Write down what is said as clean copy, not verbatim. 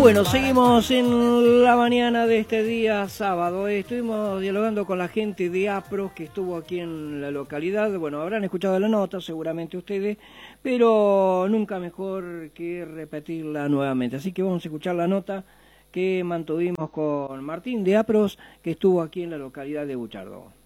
Bueno, seguimos en la mañana de este día sábado. Estuvimos dialogando con la gente de APROS que estuvo aquí en la localidad. Bueno, habrán escuchado la nota seguramente ustedes, pero nunca mejor que repetirla nuevamente. Así que vamos a escuchar la nota que mantuvimos con Martín de APROS, que estuvo aquí en la localidad de Buchardo.